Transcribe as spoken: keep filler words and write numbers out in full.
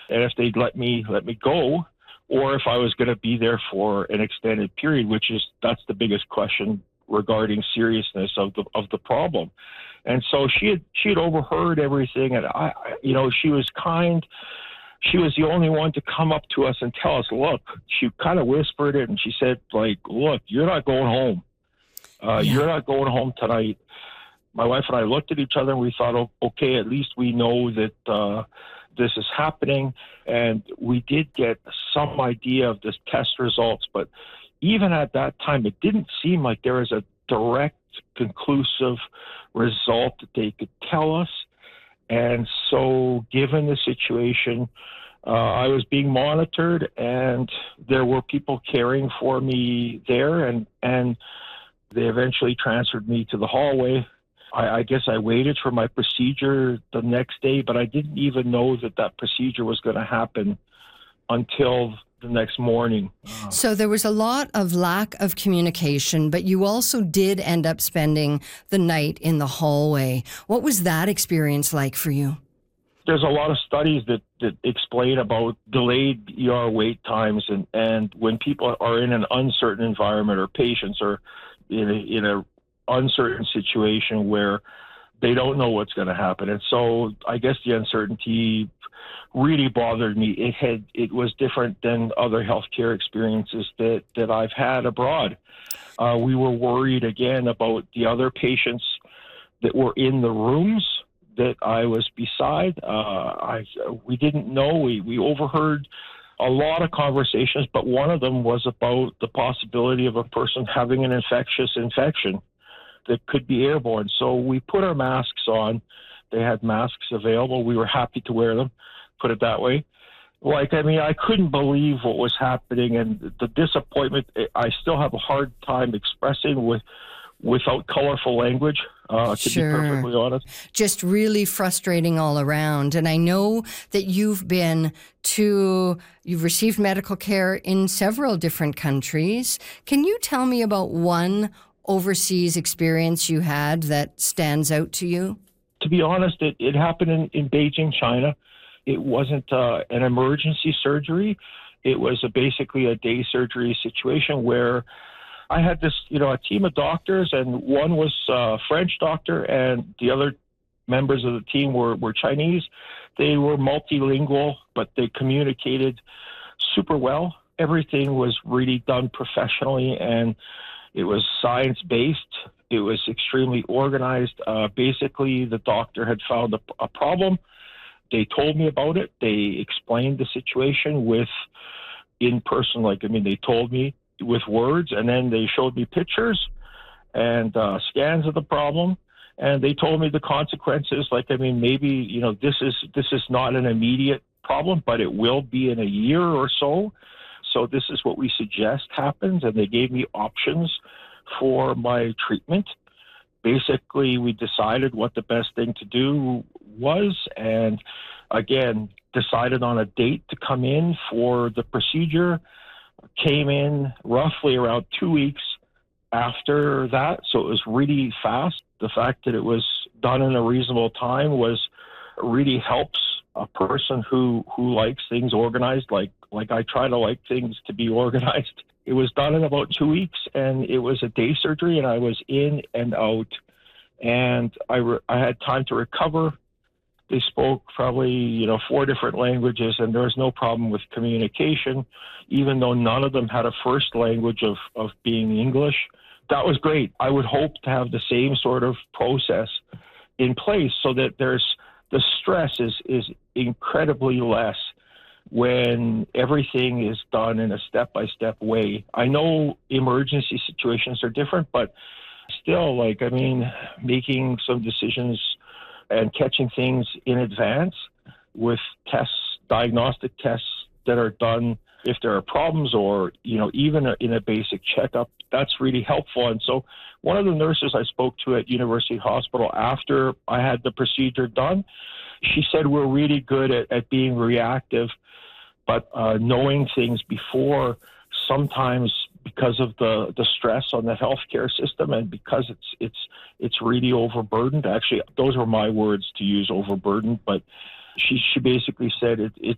and if they'd let me let me go, or if I was going to be there for an extended period, which is that's the biggest question regarding seriousness of the of the problem. And so she had she had overheard everything, and I, you know, she was kind. She was the only one to come up to us and tell us, look, she kind of whispered it, and she said, like, look, you're not going home. Uh, yeah. You're not going home tonight. My wife and I looked at each other, and we thought, oh, okay, at least we know that uh, this is happening. And we did get some idea of this test results, but even at that time, it didn't seem like there was a direct, conclusive result that they could tell us. And so, given the situation, uh, I was being monitored, and there were people caring for me there, and, and they eventually transferred me to the hallway. I, I guess I waited for my procedure the next day, but I didn't even know that that procedure was going to happen until the next morning. So there was a lot of lack of communication, but you also did end up spending the night in the hallway. What was that experience like for you? There's a lot of studies that, that explain about delayed E R wait times, and, and when people are in an uncertain environment, or patients are in a, in a uncertain situation where they don't know what's going to happen. And so I guess the uncertainty really bothered me. It had it was different than other healthcare experiences that, that I've had abroad. Uh, we were worried again about the other patients that were in the rooms that I was beside. Uh, I we didn't know. We we overheard a lot of conversations, but one of them was about the possibility of a person having an infectious infection that could be airborne. So we put our masks on. They had masks available. We were happy to wear them, put it that way. Like, I mean, I couldn't believe what was happening, and the disappointment, I still have a hard time expressing with without colorful language, uh, to sure. be perfectly honest. Just really frustrating all around. And I know that you've been to, you've received medical care in several different countries. Can you tell me about one overseas experience you had that stands out to you? To be honest, it, it happened in, in Beijing, China. It wasn't uh, an emergency surgery. It was a, basically a day surgery situation where I had this, you know, a team of doctors, and one was a French doctor, and the other members of the team were, were Chinese. They were multilingual, but they communicated super well. Everything was really done professionally, and it was science-based. It was extremely organized. Uh, basically, the doctor had found a, a problem. They told me about it. They explained the situation with in person, like, I mean, they told me with words, and then they showed me pictures and uh, scans of the problem, and they told me the consequences. Like, I mean, maybe, you know, this is this is not an immediate problem, but it will be in a year or so. So this is what we suggest happens, and they gave me options for my treatment. Basically, we decided what the best thing to do was, and again, decided on a date to come in for the procedure. Came in roughly around two weeks after that, so it was really fast. The fact that it was done in a reasonable time was really helps a person who, who likes things organized, like like I try to like things to be organized. It was done in about two weeks, and it was a day surgery, and I was in and out, and I, re- I had time to recover. They spoke probably, you know, four different languages, and there was no problem with communication, even though none of them had a first language of, of being English. That was great. I would hope to have the same sort of process in place so that there's the stress is, is incredibly less when everything is done in a step-by-step way. I know emergency situations are different, but still, like, I mean, making some decisions and catching things in advance with tests, diagnostic tests that are done if there are problems, or, you know, even in a basic checkup, that's really helpful. And so one of the nurses I spoke to at University Hospital after I had the procedure done, she said we're really good at, at being reactive, but uh, knowing things before, sometimes because of the, the stress on the healthcare system, and because it's it's it's really overburdened. Actually, those were my words to use, overburdened. But she she basically said it, it's